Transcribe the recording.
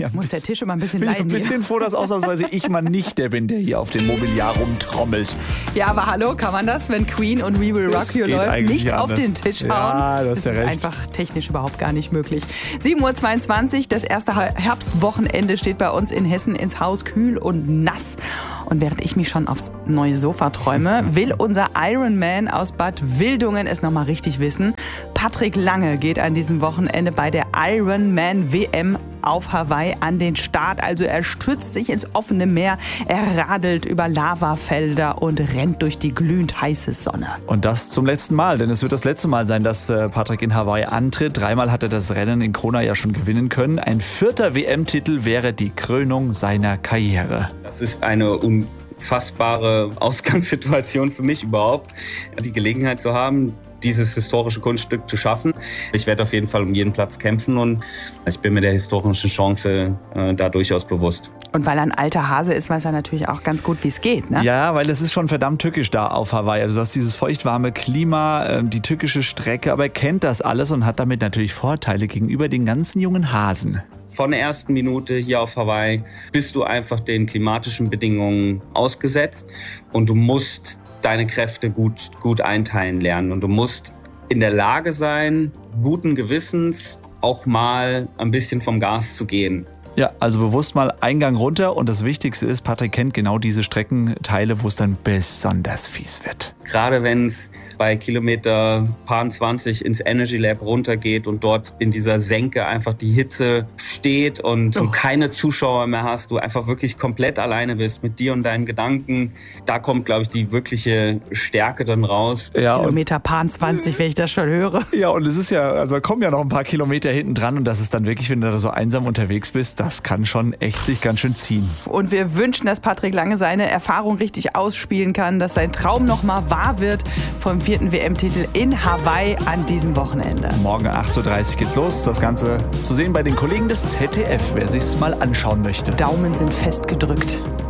muss der Tisch immer ein bisschen bin ich leiden. ein bisschen froh, dass ausnahmsweise ich mal nicht der bin, der hier auf dem Mobiliar rumtrommelt. Ja, aber hallo, kann man das, wenn Queen und We Will Rock You läuft, nicht auf den Tisch hauen? Ja, das ist einfach technisch überhaupt gar nicht möglich. 7:22 Uhr, das erste Herbstwochenende steht bei uns in Hessen ins Haus, kühl und nass. Und während ich mich schon aufs neue Sofa träume, will unser Ironman aus Bad Wildungen es nochmal richtig wissen. Patrick Lange geht an diesem Wochenende bei der Ironman WM auf Hawaii an den Start. Also er stürzt sich ins offene Meer, er radelt über Lavafelder und rennt durch die glühend heiße Sonne. Und das zum letzten Mal, denn es wird das letzte Mal sein, dass Patrick in Hawaii antritt. 3-mal hat er das Rennen in Kona ja schon gewinnen können. Ein 4. WM-Titel wäre die Krönung seiner Karriere. Das ist eine unfassbare Ausgangssituation für mich überhaupt, die Gelegenheit zu haben, dieses historische Kunststück zu schaffen. Ich werde auf jeden Fall um jeden Platz kämpfen und ich bin mir der historischen Chance da durchaus bewusst. Und weil er ein alter Hase ist, weiß er natürlich auch ganz gut, wie es geht, ne? Ja, weil es ist schon verdammt tückisch da auf Hawaii. Also du hast dieses feuchtwarme Klima, die tückische Strecke, aber er kennt das alles und hat damit natürlich Vorteile gegenüber den ganzen jungen Hasen. Von der ersten Minute hier auf Hawaii bist du einfach den klimatischen Bedingungen ausgesetzt und du musst deine Kräfte gut einteilen lernen. Und du musst in der Lage sein, guten Gewissens auch mal ein bisschen vom Gas zu gehen. Ja, also bewusst mal Eingang runter. Und das Wichtigste ist, Patrick kennt genau diese Streckenteile, wo es dann besonders fies wird. Gerade wenn es bei Kilometer 20 ins Energy Lab runtergeht und dort in dieser Senke einfach die Hitze steht und du keine Zuschauer mehr hast, du einfach wirklich komplett alleine bist mit dir und deinen Gedanken. Da kommt, glaube ich, die wirkliche Stärke dann raus. Ja, Kilometer 20, wenn ich das schon höre. Ja, und es ist ja, also kommen ja noch ein paar Kilometer hinten dran und das ist dann wirklich, wenn du da so einsam unterwegs bist, das kann schon echt sich ganz schön ziehen. Und wir wünschen, dass Patrick Lange seine Erfahrung richtig ausspielen kann, dass sein Traum nochmal wahr wird vom 4. WM-Titel in Hawaii an diesem Wochenende. Morgen 8:30 Uhr geht's los. Das Ganze zu sehen bei den Kollegen des ZDF, wer sich's mal anschauen möchte. Daumen sind fest gedrückt.